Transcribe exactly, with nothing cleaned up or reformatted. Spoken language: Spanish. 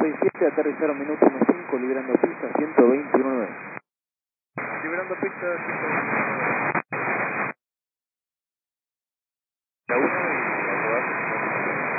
seis siete, aterrizaron minuto uno cinco, liberando pista ciento veintiuno nueve. Liberando pista ciento veintiuno nueve. La uno